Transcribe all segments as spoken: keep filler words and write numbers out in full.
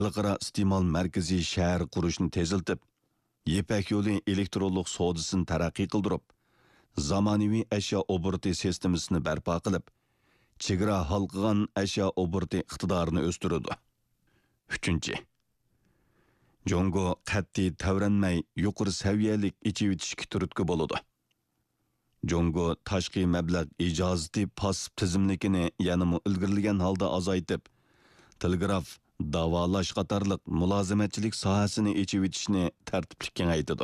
xalqaro iste'mol markaziy shahar qurishni teziltib, Yepak yo'li elektronlik savdosini taraqqiy qildirib, zamonaviy ashyo obroti sistemasini barpo qilib, chegara halqıgan ashyo obroti iqtidorini o'stirdi. uchinchi. Jongo qat'iy tavranmay yuqori saviyalik ichivitishga turtki bo'ladi. Jongo tashqi mablag' ijozati pasib tizimlikini yanımı ilgirilgan holda azaytib, telegraf, davolash qatorliq mulozimatchilik sohasini ichivitishni tartibli kengaytirdi.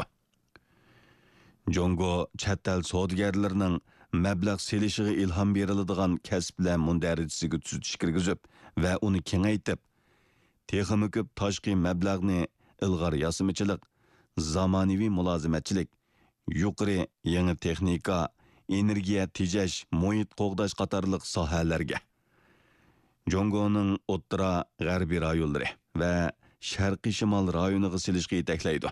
Jongo chet el savdogarlarining mablag' selishiga ilhom beriladigan kasb bilan mundarajasiga tuzitish kirgizib va uni kengaytib, texnik ko'p tashqi mablag'ni ilg'or yasimichilik, zamonaviy mulozimatchilik, yuqori yangi texnika, energiya tejash, muhit qo'g'dash qatorliq sohalarga Jongoning o'ttira g'arbiy rayonlari va sharqiy shimol rayoniga silishga yetaklaydi.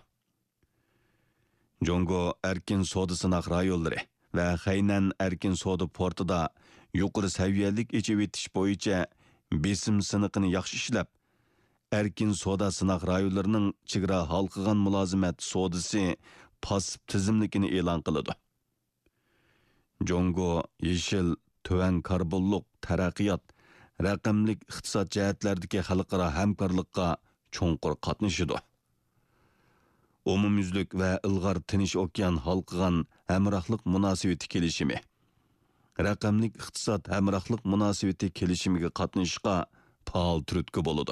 Jongo erkin savdo sinoq rayonlari va Xaynan erkin savdo portida yuqori saviyalik ichivitish bo'yicha besim siniqini yaxshi ishlab, erkin savdo sinoq rayonlarining chegara halqıgan mulozimat savdosi pasib tizimlikini e'lon qiladi. Jongo yeshil, tuvan karbonliq taraqqiyot, raqamlik iqtisod jihatlaridagi xalqaro hamkorlikqa cho'nqur qatnashadi. Umumyuzlik va ilg'or Tinch okean halqıgan hamrohlik munosabati kelishimi, raqamlik iqtisod hamrohlik munosabati kelishimiga qatnashishga faol turtki bo'ladi.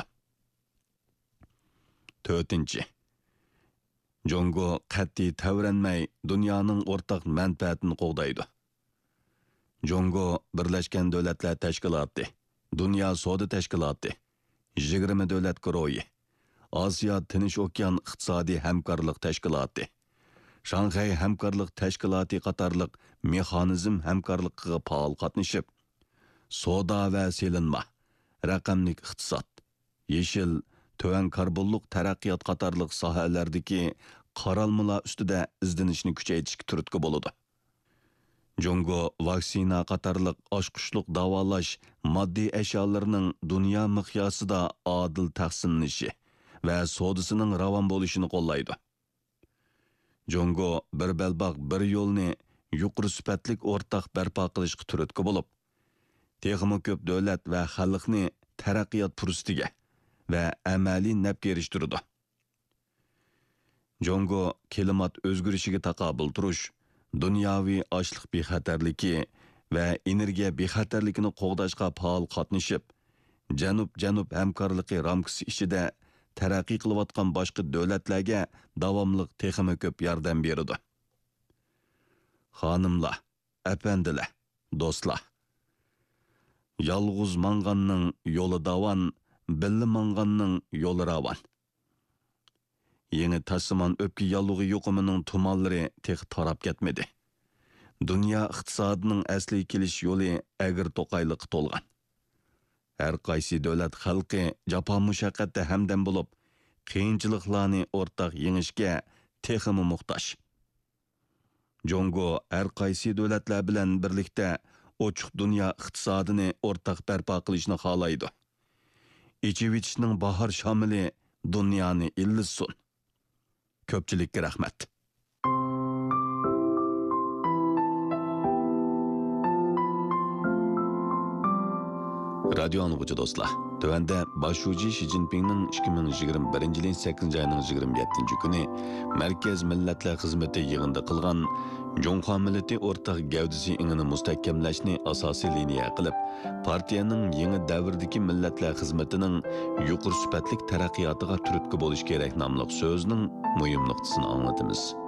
to'rtinchi. Jongo qat'iy tavranmay dunyoning o'rtaq manfaatini qo'g'daydi. Jongo Birlashgan Davlatlar Tashkiloti, Dunyo savdo tashkiloti, yigirma davlat guruhi, Osiyo Tinch okean iqtisodiy hamkorlik tashkiloti, Shanxay hamkorlik tashkiloti qatorliq mexanizm hamkorligiga faol qatnashib, savdo va selinma, raqamlik iqtisod, yeshil, tuvan karbonliq taraqqiyot qatorliq sohalardagi qaralmalar ustida izlanishni kuchaytirishga turtki bo'ladi. Jongo vaksina qatorliq oshqushliq davolash moddiy ashyolarining dunyo miqyosida adil taqsimlanishi va savdosining ravon bo'lishini qo'llaydi. Jongo bir belbaq bir yo'lni yuqori sifatli o'rtaq barpo qilishga turtki bo'lib, texnik ko'p davlat va xalqni taraqqiyot fursatiga va amaliy nafga erishtirdi. Jongo klimat o'zgarishiga taqobil turish, dunyoviy ochliq bexatarligi va energiya bexatarligini qo'g'dashga faol qatnashib, janub-janub hamkorligi ramkasi ichida taraqqiy qilayotgan boshqa davlatlarga davomli texnik ko'p yordam beradi. Xonimlar, apandilar, do'stlar. Yolg'iz manganning yo'li davan, billi manganning yo'li ravan. Yeni taşıman öpki yallığı yokumunun tumanları tek tarap ketmedi. Dünya iqtisadının asli kelish yolu əgir toqaylık tolgan. Her qaysi devlet xalqi japa mushaqqatda hamdam bulup, qiyinchiliklarni ortaq yengishga texmi muhtaç. Jongo her qaysi devletler bilan birlikte ochiq dünya iqtisadini ortaq barpo qilishni xohlaydi. İchivitishning bahar shamili dunyoni illissun. Köpçülükке rahmet. Radio anlıqıcı dostlar. Tövende başuci Xi Jinping'nin ikki ming yigirma birinchi yilning sakkizinchi ayının yigirma yettinchi kuni Merkez Millatlar Xizmeti yig'inida qilgan Jonxo millati o'rtaq gavdisi ingini mustahkamlashni asosiy liniya qilib, partiyaning yangi davrdagi millatlar xizmatining yuqori sifatli taraqqiyotiga turtki bo'lish kerak nomli so'zning muhim nuqtasini anglatamiz.